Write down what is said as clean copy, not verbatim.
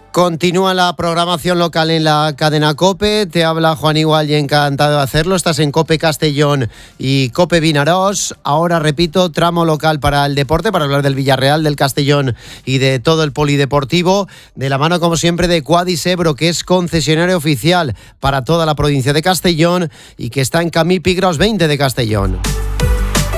Continúa la programación local en la cadena COPE. Te habla Juan Igual y encantado de hacerlo. Estás en COPE Castellón y COPE Vinaròs. Ahora, repito, tramo local para el deporte, para hablar del Villarreal, del Castellón y de todo el polideportivo. De la mano, como siempre, de Quadis Ebro, que es concesionario oficial para toda la provincia de Castellón y que está en Camí Pigros 20 de Castellón.